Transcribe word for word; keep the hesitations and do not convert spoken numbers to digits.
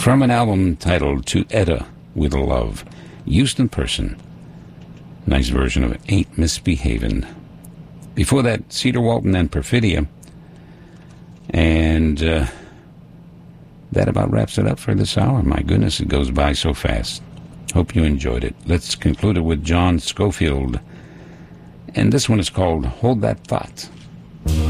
From an album titled To Etta With a Love, Houston Person. Nice version of Ain't Misbehavin'. Before that, Cedar Walton and Perfidia. And uh, that about wraps it up for this hour. My goodness, it goes by so fast. Hope you enjoyed it. Let's conclude it with John Scofield. And this one is called Hold That Thought.